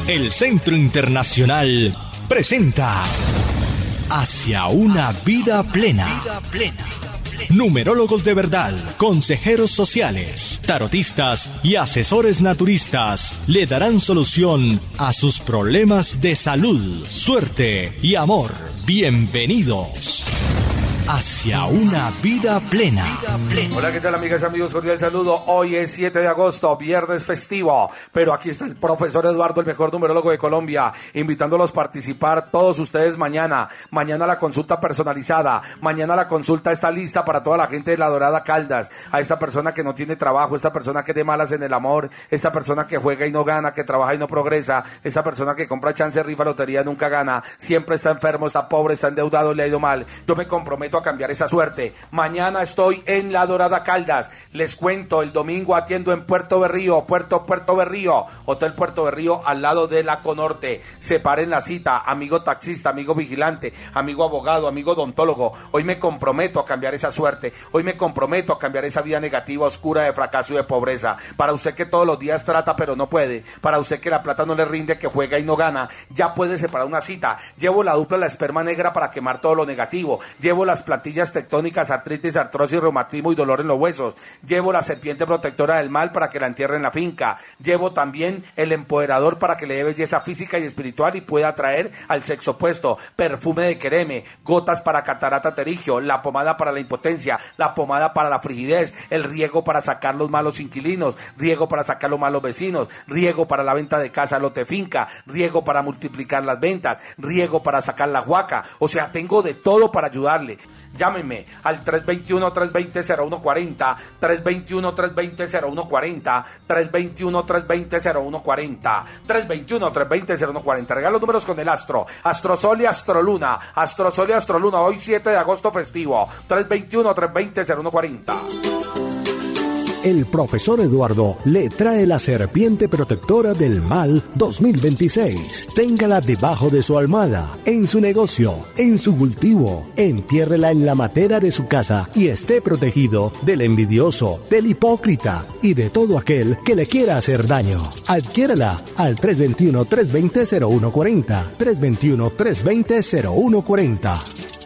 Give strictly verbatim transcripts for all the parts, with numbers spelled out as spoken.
El Centro Internacional presenta Hacia una vida plena. Numerólogos de verdad, consejeros sociales, tarotistas y asesores naturistas le darán solución a sus problemas de salud, suerte y amor. Bienvenidos hacia una vida plena. Hola, ¿qué tal, amigas y amigos? Cordial saludo. Hoy es siete de agosto, viernes festivo, pero aquí está el profesor Eduardo, el mejor numerólogo de Colombia, invitándolos a participar todos ustedes mañana. Mañana la consulta personalizada, mañana la consulta está lista para toda la gente de La Dorada Caldas, a esta persona que no tiene trabajo, esta persona que es de malas en el amor, esta persona que juega y no gana, que trabaja y no progresa, esta persona que compra chance, rifa, lotería, nunca gana, siempre está enfermo, está pobre, está endeudado, le ha ido mal. Yo me comprometo a cambiar esa suerte. Mañana estoy en La Dorada Caldas. Les cuento, el domingo atiendo en Puerto Berrío, Puerto Puerto Berrío, Hotel Puerto Berrío, al lado de la Conorte. Separen la cita, amigo taxista, amigo vigilante, amigo abogado, amigo odontólogo. Hoy me comprometo a cambiar esa suerte. Hoy me comprometo a cambiar esa vida negativa, oscura, de fracaso y de pobreza. Para usted que todos los días trata pero no puede, para usted que la plata no le rinde, que juega y no gana, ya puede separar una cita. Llevo la dupla, la esperma negra, para quemar todo lo negativo. Llevo las plantillas tectónicas, artritis, artrosis, reumatismo y dolor en los huesos. Llevo la serpiente protectora del mal para que la entierre en la finca. Llevo también el empoderador para que le dé belleza física y espiritual y pueda atraer al sexo opuesto. Perfume de quereme, gotas para catarata terigio, la pomada para la impotencia, la pomada para la frigidez, el riego para sacar los malos inquilinos, riego para sacar los malos vecinos, riego para la venta de casa, lote, finca, riego para multiplicar las ventas, riego para sacar la huaca. O sea, tengo de todo para ayudarle. Llámenme al tres dos uno, tres dos cero, cero uno cuatro cero, tres dos uno, tres dos cero, cero uno cuatro cero, tres dos uno, tres dos cero, cero uno cuatro cero, tres dos uno, tres dos cero, cero uno cuatro cero. Regalo los números con el astro, Astrosol y Astroluna, Astrosol y Astroluna, hoy siete de agosto festivo, tres dos uno, tres dos cero, cero uno cuatro cero. El profesor Eduardo le trae la serpiente protectora del mal dos mil veintiséis. Téngala debajo de su almohada, en su negocio, en su cultivo. Entiérrela en la matera de su casa y esté protegido del envidioso, del hipócrita y de todo aquel que le quiera hacer daño. Adquiérala al tres dos uno, tres dos cero, cero uno cuatro cero, tres dos uno, tres dos cero, cero uno cuatro cero.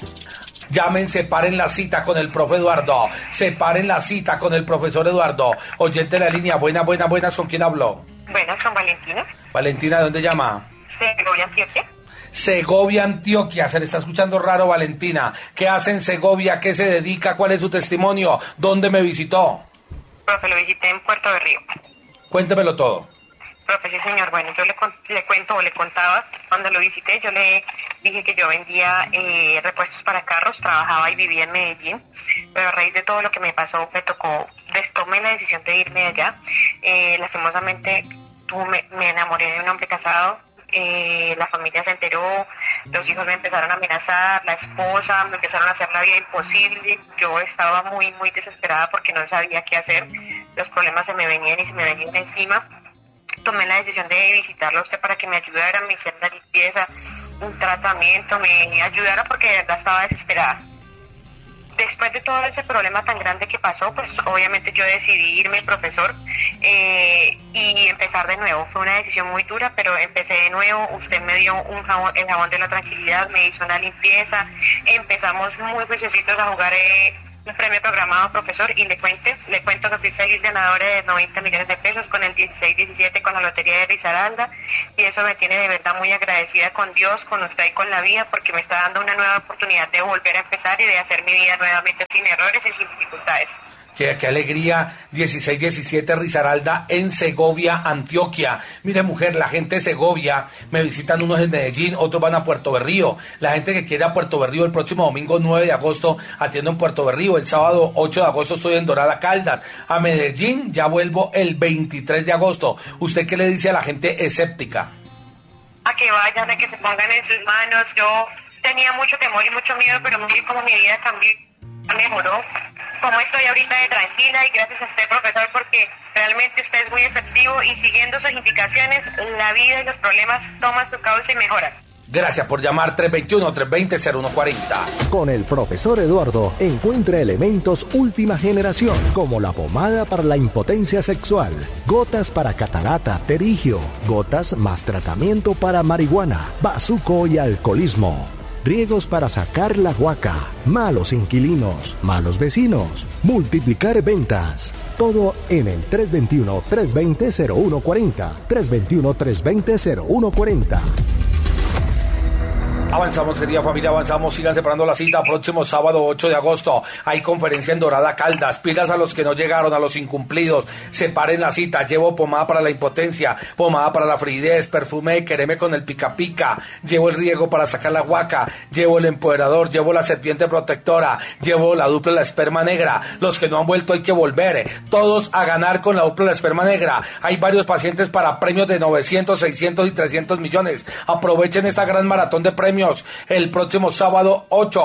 Llamen, separen la cita con el profe Eduardo. Separen la cita con el profesor Eduardo. Oyente de la línea, buenas, buenas, buenas, ¿con quién habló? Buenas, con Valentina. Valentina, ¿de dónde llama? Segovia, Antioquia. Segovia, Antioquia. Se le está escuchando raro, Valentina. ¿Qué hace en Segovia? ¿Qué se dedica? ¿Cuál es su testimonio? ¿Dónde me visitó? Profe, lo visité en Puerto Berrío. Cuéntemelo todo. Profe, sí, señor. Bueno, yo le, le cuento o le contaba, cuando lo visité, yo le dije que yo vendía eh, repuestos para carros, trabajaba y vivía en Medellín, pero a raíz de todo lo que me pasó, me tocó, des, tomé la decisión de irme allá. Eh, lastimosamente, tuve, me enamoré de un hombre casado, eh, la familia se enteró, los hijos me empezaron a amenazar, la esposa, me empezaron a hacer la vida imposible. Yo estaba muy, muy desesperada porque no sabía qué hacer, los problemas se me venían y se me venían encima. Tomé la decisión de visitarlo a usted para que me ayudara, me hiciera una limpieza, un tratamiento, me ayudara porque de verdad estaba desesperada. Después de todo ese problema tan grande que pasó, pues obviamente yo decidí irme, profesor, eh, y empezar de nuevo. Fue una decisión muy dura, pero empecé de nuevo. Usted me dio un jabón, el jabón de la tranquilidad, me hizo una limpieza, empezamos muy juiciositos a jugar eh, un premio programado, profesor, y le cuente, le cuento que fui feliz ganadora de noventa millones de pesos con el dieciséis diecisiete con la lotería de Risaralda, y eso me tiene de verdad muy agradecida con Dios, con usted y con la vida, porque me está dando una nueva oportunidad de volver a empezar y de hacer mi vida nuevamente sin errores y sin dificultades. Qué, qué alegría, dieciséis diecisiete Risaralda en Segovia, Antioquia. Mire, mujer, la gente de Segovia, me visitan unos en Medellín, otros van a Puerto Berrío. La gente que quiere a Puerto Berrío, el próximo domingo nueve de agosto atiendo en Puerto Berrío. El sábado ocho de agosto estoy en Dorada Caldas. A Medellín ya vuelvo el veintitrés de agosto. ¿Usted qué le dice a la gente escéptica? A que vayan, a que se pongan en sus manos. Yo tenía mucho temor y mucho miedo, pero mire cómo mi vida también mejoró. Como estoy ahorita de tranquila, y gracias a usted, profesor, porque realmente usted es muy efectivo y siguiendo sus indicaciones, la vida y los problemas toman su causa y mejoran. Gracias por llamar tres dos uno, tres dos cero, cero uno cuatro cero. Con el profesor Eduardo encuentra elementos última generación como la pomada para la impotencia sexual, gotas para catarata, terigio, gotas más tratamiento para marihuana, bazuco y alcoholismo, riegos para sacar la guaca, malos inquilinos, malos vecinos, multiplicar ventas. Todo en el tres dos uno, tres dos cero, cero uno cuatro cero, tres dos uno, tres dos cero, cero uno cuatro cero. Avanzamos, querida familia, avanzamos, sigan separando la cita. Próximo sábado ocho de agosto hay conferencia en Dorada Caldas. Pilas a los que no llegaron, a los incumplidos, separen la cita. Llevo pomada para la impotencia, pomada para la frigidez, perfume de quereme con el pica pica, llevo el riego para sacar la guaca, llevo el empoderador, llevo la serpiente protectora, llevo la dupla la esperma negra. Los que no han vuelto hay que volver, todos a ganar con la dupla la esperma negra. Hay varios pacientes para premios de novecientos, seiscientos y trescientos millones. Aprovechen esta gran maratón de premios el próximo sábado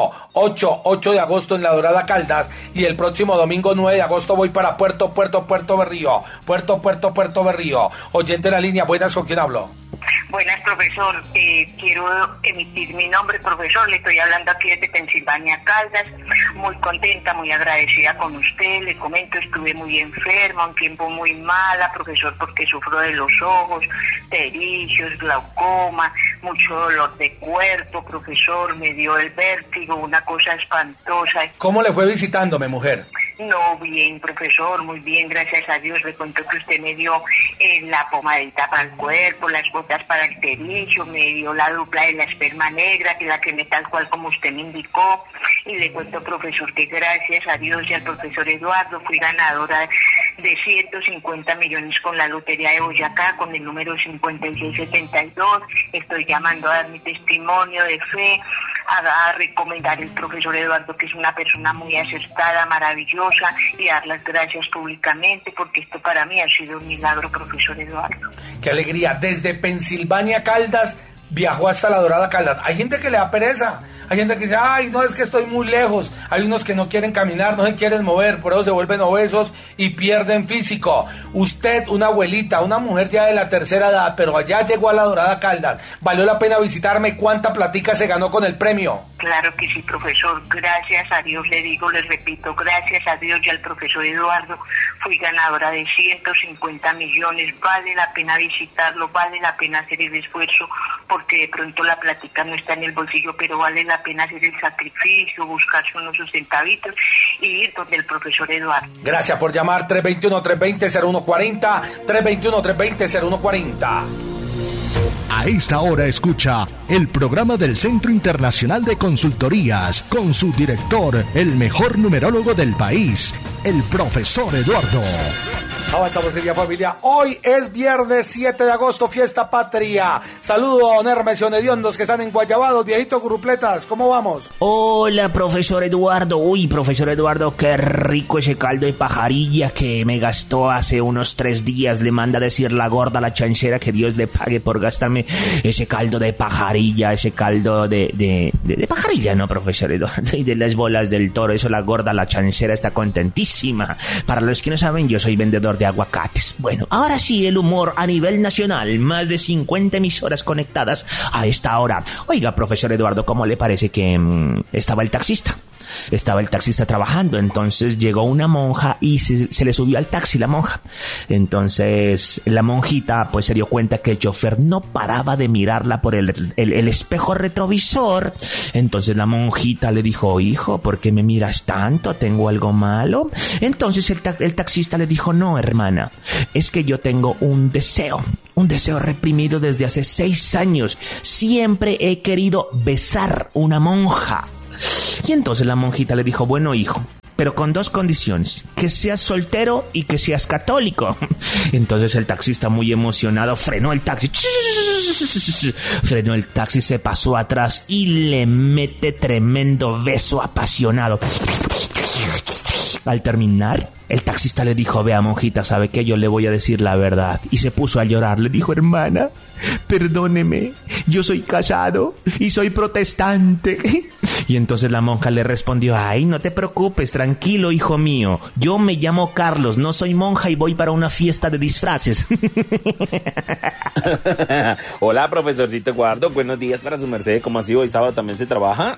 ocho de agosto en la Dorada Caldas, y el próximo domingo nueve de agosto voy para Puerto, Puerto, Puerto Berrío. Puerto, Puerto, Puerto Berrío. Oyente en la línea, buenas, ¿con quién hablo? Buenas, profesor. Eh, quiero emitir mi nombre, profesor. Le estoy hablando aquí desde Pensilvania, Caldas. Muy contenta, muy agradecida con usted. Le comento, estuve muy enferma, un tiempo muy mala, profesor, porque sufro de los ojos, tericios, glaucoma, mucho dolor de cuerpo, profesor. Me dio el vértigo, una cosa espantosa. ¿Cómo le fue visitándome, mujer? No, bien, profesor, muy bien, gracias a Dios. Le cuento que usted me dio eh, la pomadita para el cuerpo, las gotas para el tericio, me dio la dupla de la esperma negra, que la quemé tal cual como usted me indicó. Y le cuento, profesor, que gracias a Dios y al profesor Eduardo fui ganadora de ciento cincuenta millones con la Lotería de Boyacá, con el número cincuenta y seis setenta y dos. Estoy llamando a dar mi testimonio de fe, a, a recomendar al profesor Eduardo, que es una persona muy acertada, maravillosa, y dar las gracias públicamente, porque esto para mí ha sido un milagro, profesor Eduardo. ¡Qué alegría! Desde Pensilvania, Caldas, viajó hasta la Dorada Caldas. Hay gente que le da pereza, hay gente que dice, ay, no, es que estoy muy lejos. Hay unos que no quieren caminar, no se quieren mover, por eso se vuelven obesos y pierden físico. Usted, una abuelita, una mujer ya de la tercera edad, pero allá llegó a la Dorada Caldas, ¿valió la pena visitarme? ¿Cuánta platica se ganó con el premio? Claro que sí, profesor, gracias a Dios, le digo, les repito, gracias a Dios y al profesor Eduardo, fui ganadora de ciento cincuenta millones, vale la pena visitarlo, vale la pena hacer el esfuerzo, porque de pronto la plática no está en el bolsillo, pero vale la pena hacer el sacrificio, buscarse unos centavitos y ir donde el profesor Eduardo. Gracias por llamar. Tres dos uno, tres dos cero, cero uno cuatro cero, tres dos uno, tres dos cero, cero uno cuatro cero. A esta hora escucha el programa del Centro Internacional de Consultorías con su director, el mejor numerólogo del país, el profesor Eduardo. Avanzamos, querida familia. Hoy es viernes siete de agosto, fiesta patria. Saludo a don Hermes y don Hediondos que están en Guayabados, viejitos grupletas. ¿Cómo vamos? Hola, profesor Eduardo. Uy, profesor Eduardo, qué rico ese caldo de pajarilla que me gastó hace unos tres días. Le manda a decir la gorda, la chanchera, que Dios le pague por gastarme ese caldo de pajarilla, ese caldo de, de, de, de pajarilla, ¿no, profesor Eduardo? Y de las bolas del toro. Eso la gorda, la chanchera, está contentísima. Para los que no saben, yo soy vendedor de aguacates. Bueno, ahora sí, el humor a nivel nacional. Más de cincuenta emisoras conectadas a esta hora. Oiga, profesor Eduardo, ¿cómo le parece que mmm, estaba el taxista? Estaba el taxista trabajando, entonces llegó una monja y se, se le subió al taxi la monja. Entonces la monjita pues se dio cuenta que el chofer no paraba de mirarla por el, el, el espejo retrovisor. Entonces la monjita le dijo, hijo, ¿por qué me miras tanto? ¿Tengo algo malo? Entonces el, ta- el taxista le dijo, no, hermana, es que yo tengo un deseo. Un deseo reprimido desde hace seis años. Siempre he querido besar una monja. Y entonces la monjita le dijo, bueno, hijo, pero con dos condiciones, que seas soltero y que seas católico. Entonces el taxista, muy emocionado, frenó el taxi, frenó el taxi, se pasó atrás y le mete tremendo beso apasionado. Al terminar, el taxista le dijo, vea, monjita, ¿sabe qué? Yo le voy a decir la verdad. Y se puso a llorar. Le dijo, hermana, perdóneme, yo soy casado y soy protestante. Y entonces la monja le respondió, ay, no te preocupes, tranquilo, hijo mío. Yo me llamo Carlos, no soy monja y voy para una fiesta de disfraces. Hola, profesorcito Eduardo, buenos días para su merced. ¿Cómo así? ¿Hoy sábado también se trabaja?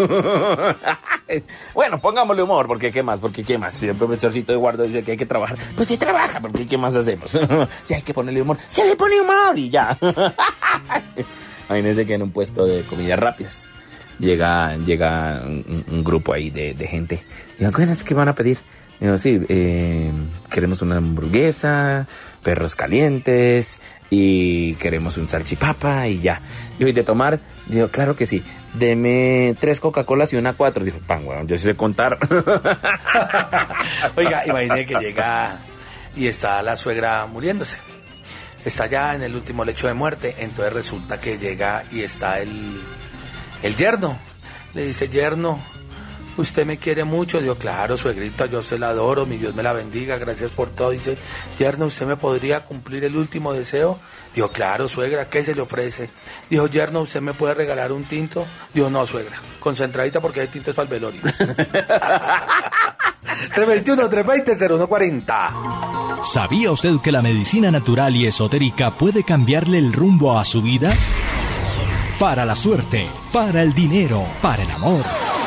Bueno, pongámosle humor, porque ¿qué más? Porque ¿qué más? Si el profesorcito Eduardo dice que hay que trabajar, pues sí trabaja, porque ¿qué más hacemos? Si hay que ponerle humor, se le pone humor y ya. Imagínense que en un puesto de comidas rápidas llega, llega un, un grupo ahí de, de gente. Digo, ¿qué van a pedir? Digo, sí, eh, queremos una hamburguesa, perros calientes y queremos un salchipapa y ya. Y hoy de tomar, digo, claro que sí. Deme tres Coca-Colas y una cuatro. Digo, pan, bueno, yo sé contar. Oiga, imagine que llega y está la suegra muriéndose. Está ya en el último lecho de muerte. Entonces resulta que llega y está el, el yerno. Le dice, yerno, usted me quiere mucho. Digo, claro, suegrita, yo se la adoro, mi Dios me la bendiga, gracias por todo. Dice, yerno, ¿usted me podría cumplir el último deseo? Digo, claro, suegra, ¿qué se le ofrece? Dijo, yerno, ¿usted me puede regalar un tinto? Digo, no, suegra, concentradita porque hay tinto es para el velorio. tres veintiuno, tres veinte, cero uno cuarenta. ¿Sabía usted que la medicina natural y esotérica puede cambiarle el rumbo a su vida? Para la suerte, para el dinero, para el amor.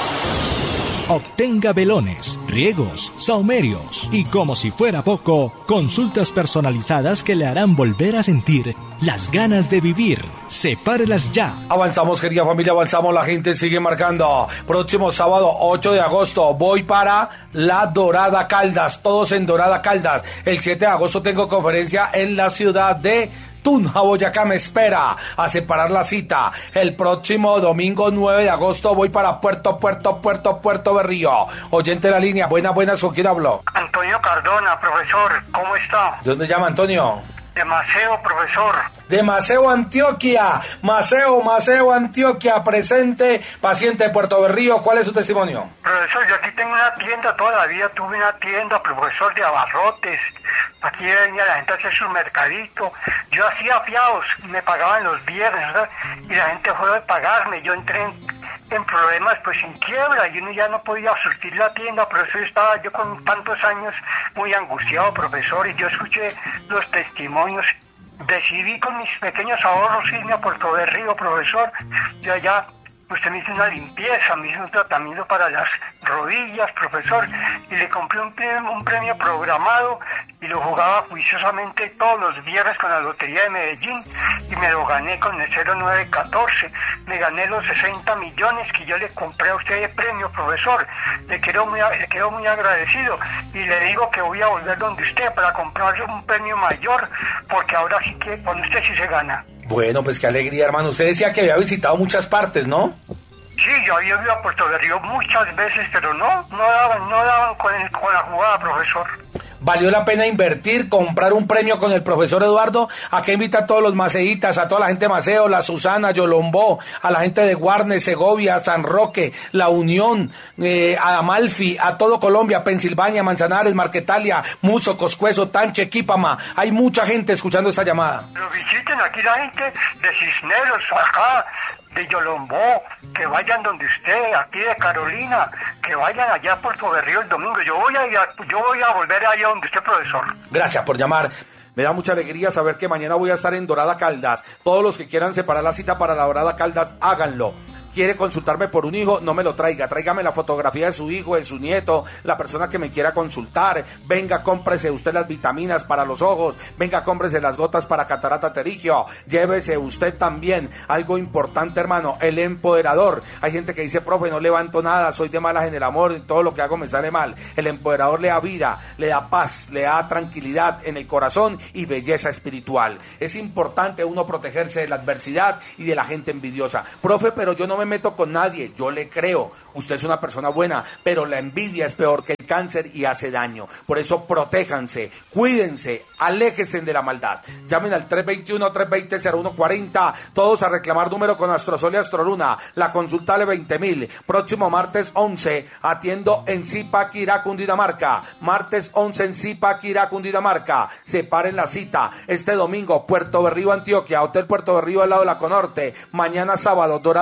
Obtenga velones, riegos, saumerios y, como si fuera poco, consultas personalizadas que le harán volver a sentir las ganas de vivir. Sepárelas ya. Avanzamos, querida familia, avanzamos, la gente sigue marcando. Próximo sábado ocho de agosto voy para La Dorada Caldas, todos en Dorada Caldas. El siete de agosto tengo conferencia en la ciudad de Tunja, Boyacá, me espera a separar la cita. El próximo domingo nueve de agosto voy para Puerto, Puerto, Puerto, Puerto Berrío. Oyente de la línea, buenas, buenas, ¿con quién hablo? Antonio Cardona, profesor, ¿cómo está? ¿De dónde llama, Antonio? De Maceo, profesor. De Maceo, Antioquia. Maceo, Maceo, Antioquia, presente, paciente de Puerto Berrío. ¿Cuál es su testimonio? Profesor, yo aquí tengo una tienda, toda la vida tuve una tienda, profesor, de abarrotes. Aquí venía la gente a hacer su mercadito. Yo hacía fiados, me pagaban los viernes, ¿verdad? Y la gente fue a pagarme. Yo entré en, en problemas, pues en quiebra, y uno ya no podía surtir la tienda. Por eso estaba yo con tantos años muy angustiado, profesor, y yo escuché los testimonios. Decidí con mis pequeños ahorros irme a Puerto Berrío, profesor. Yo allá, usted me hizo una limpieza, me hizo un tratamiento para las rodillas, profesor, y le compré un premio, un premio programado y lo jugaba juiciosamente todos los viernes con la Lotería de Medellín y me lo gané con el cero nueve catorce. Me gané los sesenta millones que yo le compré a usted de premio, profesor. Le quedo muy, le quedo muy agradecido y le digo que voy a volver donde usted para comprarle un premio mayor, porque ahora sí que con usted sí se gana. Bueno, pues qué alegría, hermano. Usted decía que había visitado muchas partes, ¿no? Sí, yo había ido a Puerto Berrío muchas veces, pero no, no daban, no daban con, el, con la jugada, profesor. ¿Valió la pena invertir, comprar un premio con el profesor Eduardo? Acá invita a todos los maceitas, a toda la gente de Maceo, la Susana, Yolombó, a la gente de Guarne, Segovia, San Roque, La Unión, eh, a Amalfi, a todo Colombia, Pensilvania, Manzanares, Marquetalia, Muso, Coscuezo, Tanche, Quípama. Hay mucha gente escuchando esta llamada. Pero visiten aquí la gente de Cisneros, acá, de Yolombó, que vayan donde usted, aquí de Carolina, que vayan allá a Puerto Berrío el domingo. Yo voy a ir a, yo voy a volver allá donde usted, profesor. Gracias por llamar. Me da mucha alegría saber que mañana voy a estar en Dorada Caldas. Todos los que quieran separar la cita para la Dorada Caldas, háganlo. Quiere consultarme por un hijo, no me lo traiga, tráigame la fotografía de su hijo, de su nieto, la persona que me quiera consultar. Venga, cómprese usted las vitaminas para los ojos, venga, cómprese las gotas para catarata pterigio, llévese usted también algo importante, hermano, el empoderador. Hay gente que dice, profe, no levanto nada, soy de malas en el amor, todo lo que hago me sale mal. El empoderador le da vida, le da paz, le da tranquilidad en el corazón y belleza espiritual. Es importante uno protegerse de la adversidad y de la gente envidiosa. Profe, pero yo no me meto con nadie, yo le creo, usted es una persona buena, pero la envidia es peor que el cáncer y hace daño. Por eso protéjanse, cuídense, aléjense de la maldad. Llamen al tres veintiuno, tres veinte, cero uno cuarenta, todos a reclamar número con Astrosol y Astroluna. La consulta vale veinte mil. Próximo martes once, atiendo en Zipaquirá, Cundinamarca. Martes once en Zipaquirá, Cundinamarca. Separen la cita. Este domingo, Puerto Berrío, Antioquia, Hotel Puerto Berrío al lado de la Conorte. Mañana sábado, Dorada Caldas.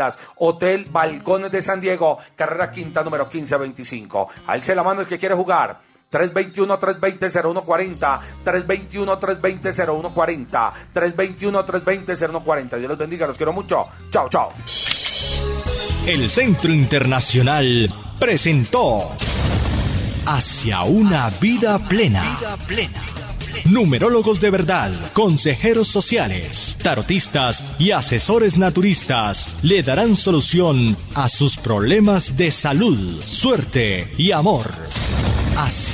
Caldas, Hotel Balcones de San Diego, carrera quinta, número quince veinticinco. A él se la manda el que quiere jugar. tres dos uno, tres dos cero, cero uno cuatro cero, tres dos uno, tres dos cero, cero uno cuatro cero, tres dos uno, tres dos cero, cero uno cuatro cero. Dios los bendiga, los quiero mucho. Chao, chao. El Centro Internacional presentó Hacia una vida plena. Numerólogos de verdad, consejeros sociales, tarotistas y asesores naturistas le darán solución a sus problemas de salud, suerte y amor. Hacia